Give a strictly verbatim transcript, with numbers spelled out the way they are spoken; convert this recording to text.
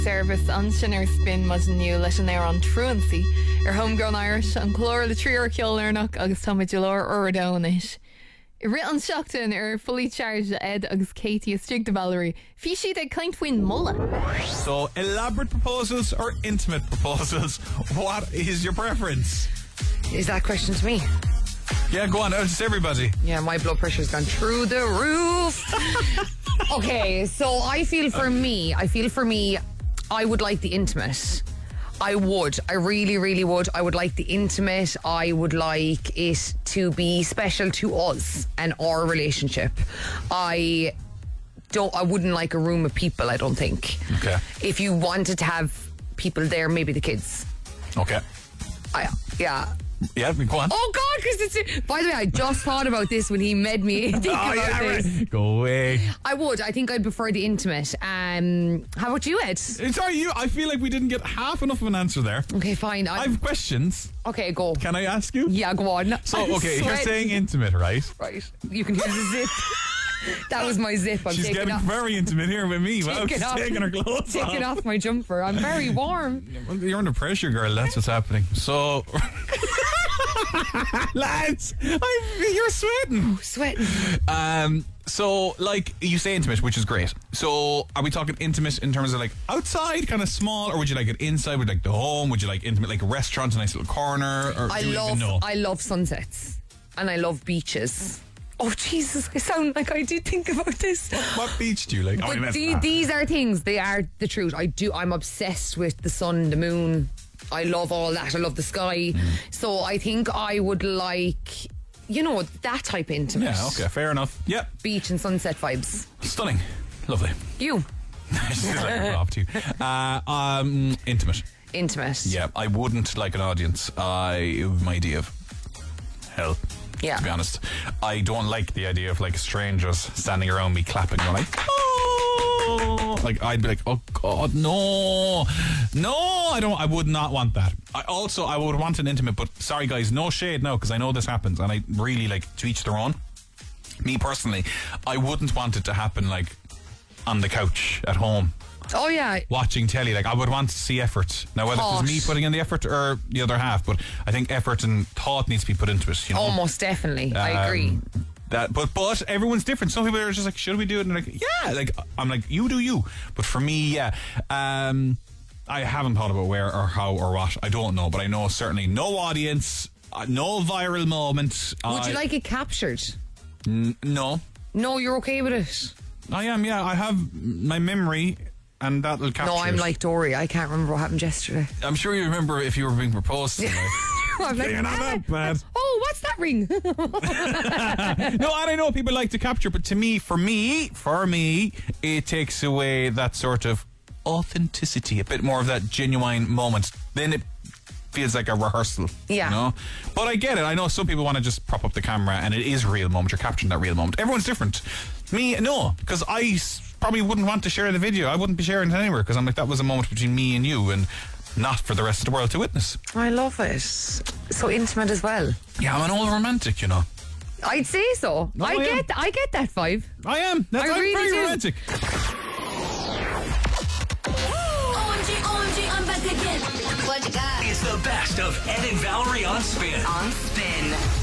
service an sin ar spin mas nniu leis an air an truancy ar homegrown Irish an chlór le trí ar ceolnach agus táid leir ordáis. I rit an seachtain ar fully charged Ed agus Katie a strict de Valerie. Fi siad ag caint faoin mulla. So, elaborate proposals or intimate proposals? What is your preference? Is that question to me? Yeah, go on, it's everybody. Yeah, my blood pressure's gone through the roof. Okay, so I feel for me, I feel for me, I would like the intimate. I would. I really, really would. I would like the intimate. I would like it to be special to us and our relationship. I don't, I wouldn't like a room of people, I don't think. Okay. If you wanted to have people there, maybe the kids. Okay. I, yeah. Yeah, go on. Oh God, because it's. By the way, I just thought about this when he made me think Oh, about yeah, this. right. Go away. I would. I think I'd prefer the intimate. Um, how about you, Ed? Sorry, you. I feel like we didn't get half enough of an answer there. Okay, fine. I have questions. Okay, go. Can I ask you? Yeah, go on. So, I'm okay, you're sweating. saying intimate, right? Right. You can hear the zip. That was my zip. I'm She's taking getting off. very intimate here with me. Well, Taking she's off. taking her clothes off. Taking off my jumper. I'm very warm. Well, you're under pressure, girl. That's what's happening. So, lads, I, you're sweating. Sweating. Um. So, like, you say intimate, which is great. So, are we talking intimate in terms of like outside, kind of small, or would you like it inside, would you like the home? Would you like intimate, like a restaurant, a nice little corner? Or I do you love. even know? I love sunsets, and I love beaches. Oh Jesus! I sound like I did think about this. What beach do you like? But Oh, I the, these are things. They are the truth. I do. I'm obsessed with the sun, the moon. I love all that. I love the sky. Mm. So I think I would like, you know, that type of intimate. Yeah. Okay. Fair enough. Yep. Beach and sunset vibes. Stunning. Lovely. You. She's like a prop too. Uh, um, intimate. Intimate. Yeah, I wouldn't like an audience. I my idea of hell. Yeah. To be honest, I don't like the idea of like strangers standing around me clapping. Going like, oh, like I'd be like, oh God, no, no, I don't. I would not want that. I also I would want an intimate, but sorry guys, no shade now because I know this happens, and I really like to each their own. Me personally, I wouldn't want it to happen like on the couch at home. Oh yeah. Watching telly, like I would want to see effort. Now whether Thought. it's me putting in the effort or the other half, but I think effort and thought needs to be put into it, you know. Almost definitely. I Um, agree. That, but but everyone's different. Some people are just like, should we do it? And they're like, yeah. Like I'm like, you do you. But for me, yeah. Um, I haven't thought about where or how or what. I don't know, but I know certainly no audience, uh, no viral moment. Would I, you like it captured? N- no, No, you're okay with it. I am. Yeah, I have my memory. And that'll capture No, I'm it. like Dory. I can't remember what happened yesterday. I'm sure you remember if you were being proposed to. Like, I'm like, you're not that bad. oh, what's that ring? No, and I know people like to capture, but to me, for me, for me, it takes away that sort of authenticity, a bit more of that genuine moment. Then it feels like a rehearsal. Yeah. You know? But I get it. I know some people want to just prop up the camera and it is a real moment. You're capturing that real moment. Everyone's different. Me, no, because I s- probably wouldn't want to share the video. I wouldn't be sharing it anywhere because I'm like, that was a moment between me and you and not for the rest of the world to witness. I love it. So intimate as well. Yeah, I'm an old romantic, you know. I'd say so. No, I I get I get that vibe. I am. That's, I I'm really very do. romantic. O M G, O M G, I'm back again. What you got? It's the best of Ed and Valerie on Spin. On Spin.